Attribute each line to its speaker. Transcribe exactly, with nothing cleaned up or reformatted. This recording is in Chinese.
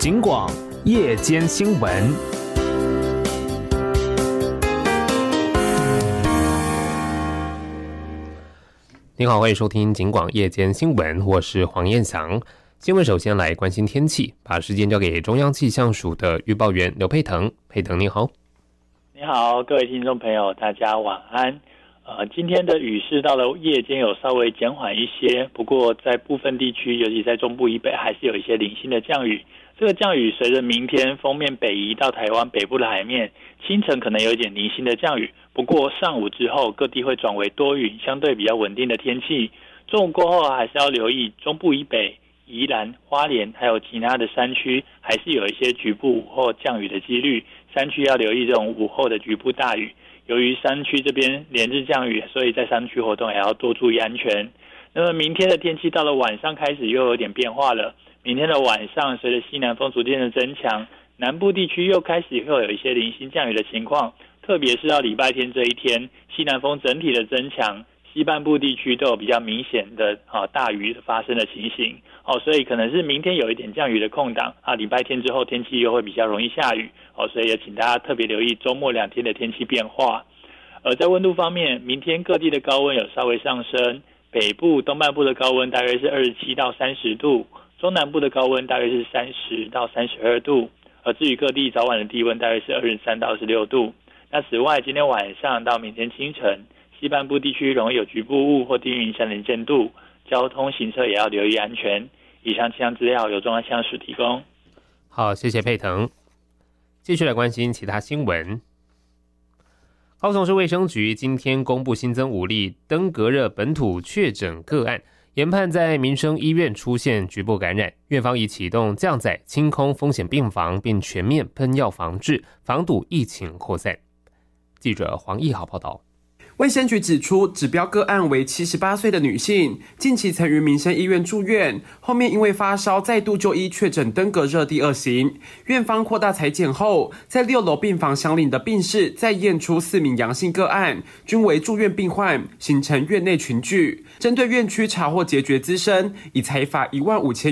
Speaker 1: 警广夜间新闻。您好，欢迎收听警广夜间新闻，我是黄彦翔。新闻首先来关心天气，把时间交给中央气象署的预报员刘佩腾。佩腾你好。
Speaker 2: 你好，各位听众朋友，大家晚安。呃，今天的雨势到了夜间有稍微减缓一些，不过在部分地区，尤其在中部以北，还是有一些零星的降雨。这个降雨随着明天锋面北移到台湾北部的海面，清晨可能有一点零星的降雨，不过上午之后各地会转为多云，相对比较稳定的天气。中午过后还是要留意中部以北、宜兰、花莲还有其他的山区，还是有一些局部午后降雨的几率。山区要留意这种午后的局部大雨。由于山区这边连日降雨，所以在山区活动也要多注意安全。那么明天的天气到了晚上开始又有点变化了。明天的晚上随着西南风逐渐的增强，南部地区又开始会有一些零星降雨的情况，特别是到礼拜天这一天，西南风整体的增强，西半部地区都有比较明显的啊大雨发生的情形哦，所以可能是明天有一点降雨的空档啊，礼拜天之后天气又会比较容易下雨哦，所以也请大家特别留意周末两天的天气变化。而在温度方面，明天各地的高温有稍微上升，北部、东半部的高温大约是二十七到三十度，中南部的高温大约是三十到三十二度，而至于各地早晚的低温大约是二十三到二十六度。那此外，今天晚上到明天清晨，西半部地区容易有局部雾或低云影响能见度，交通行车也要留意安全。以上气象资料由中央气象署提供。
Speaker 1: 好，谢谢佩腾。继续来关心其他新闻。高雄市卫生局今天公布新增五例登革热本土确诊个案，研判在民生医院出现局部感染，院方已启动降载清空风险病房，并全面喷药防治，防堵疫情扩散。记者黄义豪报道。
Speaker 3: 卫生局指出，指标个案为七十八岁的女性，近期曾于民生医院住院，后面因为发烧再度就医确诊登革热第二型。院方扩大采检后，在六楼病房相邻的病室再验出四名阳性个案，均为住院病患，形成院内群聚。针对院区查获孑孓滋生，已裁罚一万五千